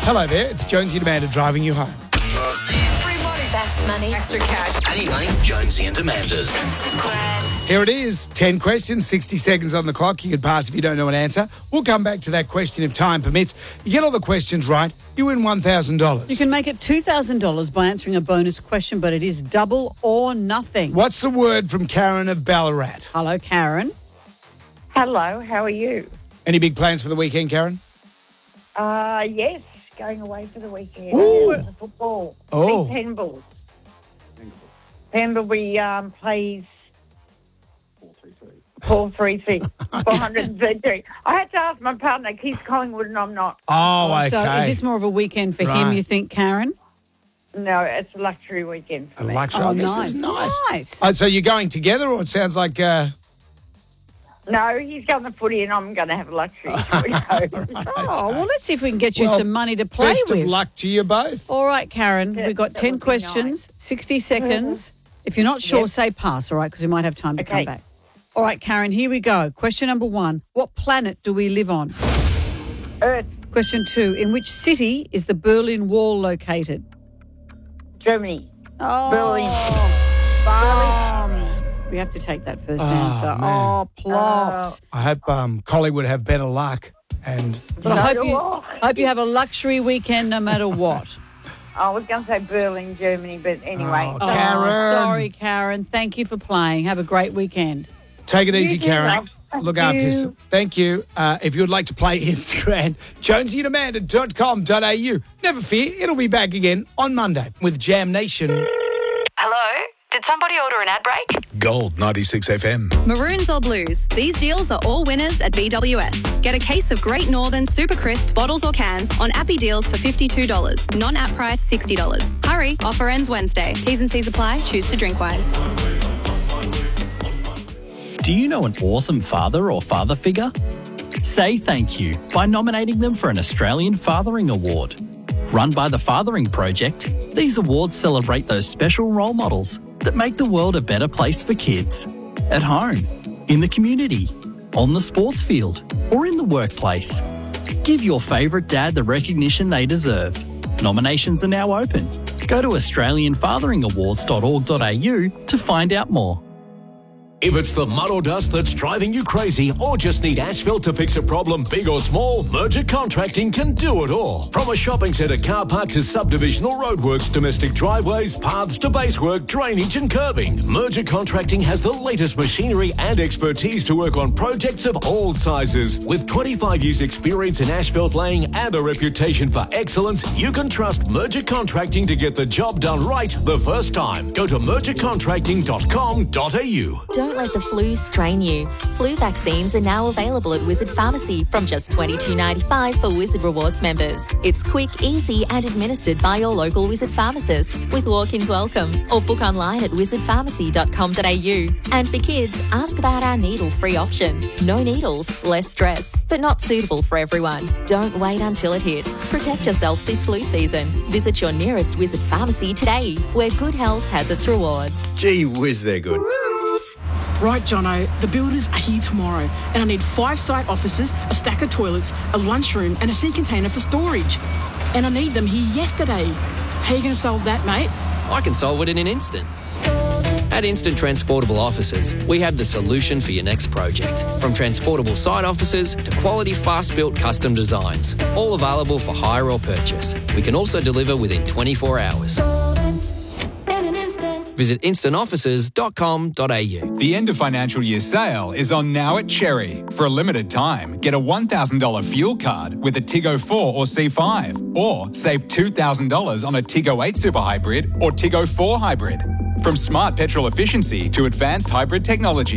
Hello there, it's Jonesy and Amanda driving you home. Free money. Best money. Extra cash. I need money. Jonesy and Amanda's. Here it is, 10 questions, 60 seconds on the clock. You can pass if you don't know an answer. We'll come back to that question if time permits. You get all the questions right, you win $1,000. You can make it $2,000 by answering a bonus question, but it is double or nothing. What's the word from Karen of Ballarat? Hello, Karen. Hello, how are you? Any big plans for the weekend, Karen? Yes, going away for the weekend. Ooh. The football. Oh. Big Penballs. Pendlebury plays 4-3-3. 433. I had to ask my partner, he's Collingwood and I'm not. Oh, okay. So is this more of a weekend for him, you think, Karen? No, it's a luxury weekend for A me. luxury. Oh, This nice. is nice. Nice. So you're going together, or it sounds like... No, he's going to footy and I'm going to have a luxury. Oh, well, let's see if we can get you Well, some money to play best with. of luck to you both. All right, Karen, Yeah, we've got that 10 would be questions, 60 seconds. If you're not sure, Yes. say pass, all right, because we might have time to come Okay. back. All right, Karen, here we go. Question number 1. What planet do we live on? Earth, Question 2. In which city is the Berlin Wall located? Germany. Oh, Berlin. we have to take that first answer. man. Oh, plops. I hope Collie would have better luck. And But I do I. hope you have a luxury weekend no matter what. I was going to say Berlin, Germany, but anyway. Oh, Karen. Sorry, Karen. Thank you for playing. Have a great weekend. take it easy, too, Karen. love. Thank Look after you. yourself. Thank you. If you'd like to play Instagram, jonesyandamanda.com.au. Never fear, it'll be back again on Monday with Jam Nation. Hello? Did somebody order an ad break? Gold 96 FM. Maroons or blues, these deals are all winners at BWS. Get a case of Great Northern Super Crisp bottles or cans on Appy deals for $52. Non-app price $60. Hurry, offer ends Wednesday. T's and C's apply. Choose to drink wise. Do you know an awesome father or father figure? Say thank you by nominating them for an Australian Fathering Award. Run by the Fathering Project, these awards celebrate those special role models that make the world a better place for kids. At home, in the community, on the sports field, or in the workplace. Give your favourite dad the recognition they deserve. Nominations are now open. Go to australianfatheringawards.org.au to find out more. If it's the mud or dust that's driving you crazy or just need asphalt to fix a problem big or small, Merger Contracting can do it all. From a shopping centre car park to subdivisional roadworks, domestic driveways, paths to basework, drainage and curbing, Merger Contracting has the latest machinery and expertise to work on projects of all sizes. With 25 years experience in asphalt laying and a reputation for excellence, you can trust Merger Contracting to get the job done right the first time. Go to mergercontracting.com.au. Don't let the flu strain you. Flu vaccines are now available at Wizard Pharmacy from just $22.95 for Wizard Rewards members. It's quick, easy and administered by your local Wizard pharmacist with walk-ins welcome, or book online at wizardpharmacy.com.au. And for kids, ask about our needle-free option. No needles, less stress, but not suitable for everyone. Don't wait until it hits. Protect yourself this flu season. Visit your nearest Wizard Pharmacy today, where good health has its rewards. Gee whiz, they're good. Right, Jono, the builders are here tomorrow and I need 5 site offices, a stack of toilets, a lunchroom and a sea container for storage. And I need them here yesterday. How are you going to solve that, mate? I can solve it in an instant. At Instant Transportable Offices, we have the solution for your next project. From transportable site offices to quality fast-built custom designs, all available for hire or purchase. We can also deliver within 24 hours. Visit instantoffices.com.au. The end of financial year sale is on now at Cherry. For a limited time, get a $1,000 fuel card with a Tiggo 4 or C5, or save $2,000 on a Tiggo 8 Super Hybrid or Tiggo 4 Hybrid. From smart petrol efficiency to advanced hybrid technology,